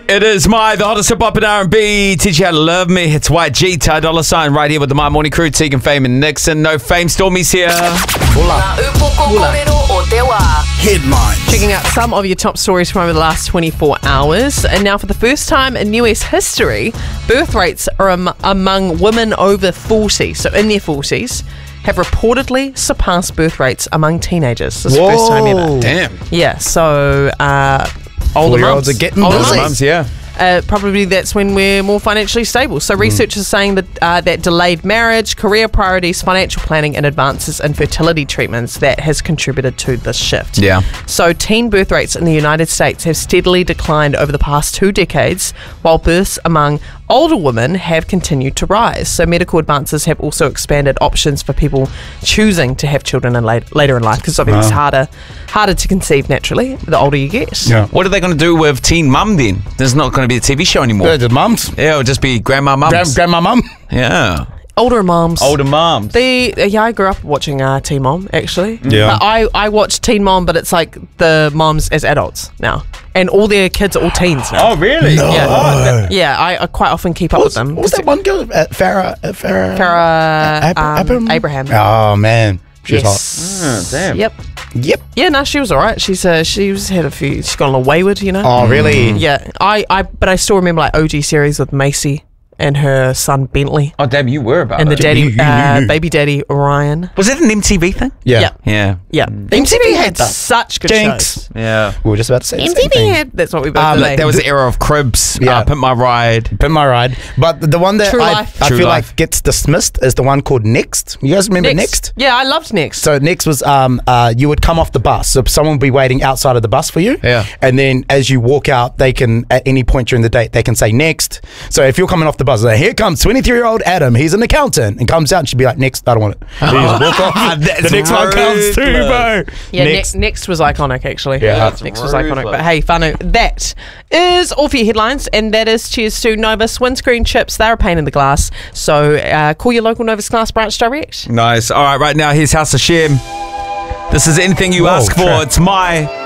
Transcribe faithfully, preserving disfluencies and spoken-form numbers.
It is my, the hottest hip hop and R and B. Teach you how to love me. It's Y G, Ty Dolla Sign, right here with the My Morning Crew. Tegan, Fame and Nixon. No Fame, Stormy's here. Headlines. Checking out some of your top stories from over the last twenty-four hours. And now for the first time in U S history, birth rates are am- among women over forty, so in their forties, have reportedly surpassed birth rates among teenagers. This is the first time ever. Damn. Yeah, so uh, older Four-year-olds mums. are getting older busy. mums. Mums, yeah. Uh, probably that's when we're more financially stable. So research is saying that uh, that delayed marriage, career priorities, financial planning, and advances in fertility treatments that has contributed to this shift. Yeah. So teen birth rates in the United States have steadily declined over the past two decades, while births among older women have continued to rise. So medical advances have also expanded options for people choosing to have children in late, later in life, because obviously it's harder harder to conceive naturally the older you get. Yeah. What are they going to do with Teen Mum then? There's not going to be a T V show anymore. Yeah, the mums. Yeah, it'll just be grandma mums. Grand, grandma mum. yeah. Older moms. Older mums. The, uh, yeah, I grew up watching uh, Teen Mom, actually. Yeah. But I, I watch Teen Mom, but it's like the moms as adults now. And all their kids are all teens now. Oh, really? No. Yeah, yeah I, I quite often keep up What's, with them. what was that one girl? Uh, Farrah. Uh, Farrah. Farrah Ab- um, Abraham? Abraham. Oh man, she's Yes. Oh, damn. Yep. hot. Yep. Yeah, no, she was all right. She's uh, she's had a few. She's gone a little wayward, you know. Oh really? Yeah, I, I but I still remember like O G series with Macy and her son Bentley Oh, damn, you were about and the it. daddy, You- you uh, knew. baby daddy Ryan. Was it an M T V thing? Yeah. Yeah. Yeah. Yeah, M T V had that. such good Jinx. shows. Yeah. We were just about to say the M same T V thing. had. That's what we both Um, today. That was the era of Cribs, Yeah. uh, Pimp My Ride. Pin my ride, but the one that True I, Life. I True feel Life. like gets dismissed is the one called Next. You guys remember Next? Yeah, I loved Next. So Next was um uh you would come off the bus, so someone would be waiting outside of the bus for you. Yeah. And then as you walk out, they can at any point during the day they can say next. So if you're coming off the bus, like, here comes twenty-three year old Adam. He's an accountant, and comes out and she'd be like, next. I don't want it. So you just walk off. That's The next one counts too, bro. Yeah, Next. next. next was iconic, actually. Yeah. That's next was iconic. But hey, Whānau, that is all for your headlines, and that is cheers to Novus windscreen chips. They're a pain in the glass, so uh, call your local Novus Glass branch direct. Nice. All right, right now, here's House of Shem. This is anything you Whoa, ask for. crap. It's my